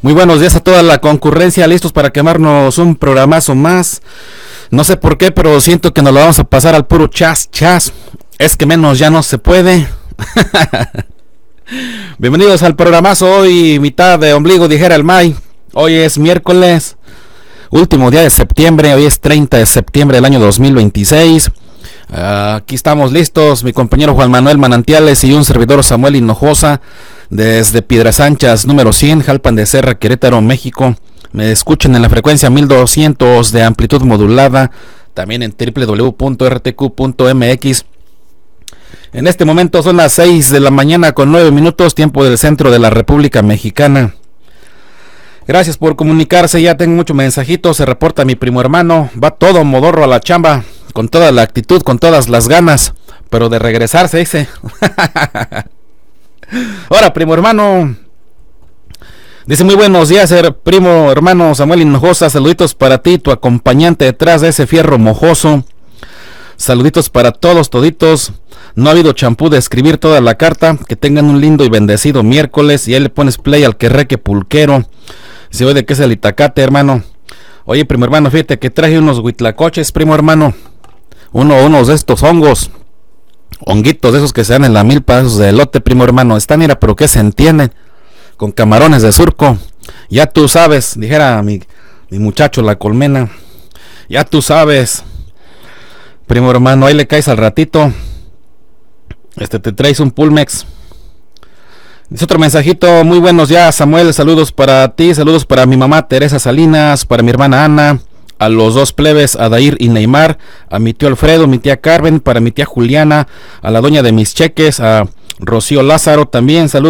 Muy buenos días a toda la concurrencia, listos para quemarnos un programazo más. No sé por qué, pero siento que nos lo vamos a pasar al puro chas. Es que menos ya no se puede. Bienvenidos al programazo, hoy mitad de ombligo, dijera el May. Hoy es miércoles, último día de septiembre, hoy es 30 de septiembre del año 2026. Aquí estamos listos, mi compañero Juan Manuel Manantiales y un servidor Samuel Hinojosa, desde Piedras Anchas número 100, Jalpan de Serra, Querétaro, México. Me escuchan en la frecuencia 1200 de amplitud modulada, también en www.rtq.mx. En este momento son las 6 de la mañana con 9 minutos, tiempo del centro de la República Mexicana. Gracias por comunicarse, ya tengo muchos mensajitos, se reporta mi primo hermano, va todo modorro a la chamba, con toda la actitud, con todas las ganas, pero de regresar se dice. Ahora, primo hermano, dice muy buenos días, primo hermano Samuel Hinojosa, saluditos para ti, tu acompañante detrás de ese fierro mojoso. Saluditos para todos, toditos. No ha habido champú de escribir toda la carta. Que tengan un lindo y bendecido miércoles. Y ahí le pones play al querreque pulquero. Si oye de qué es el Itacate, hermano. Oye, primo hermano, fíjate que traje unos huitlacoches, primo hermano. Unos de estos honguitos de esos que se dan en la milpa, esos de elote, primo hermano. Están, mira, pero que se entienden. Con camarones de surco. Ya tú sabes, dijera mi muchacho la colmena. Ya tú sabes. Primo hermano, ahí le caes al ratito. Te traes un Pulmex. Dice otro mensajito, muy buenos días Samuel, saludos para ti, saludos para mi mamá Teresa Salinas, para mi hermana Ana, a los dos plebes, Adair y Neymar, a mi tío Alfredo, mi tía Carmen, para mi tía Juliana, a la doña de mis cheques, a Rocío Lázaro también, saludos.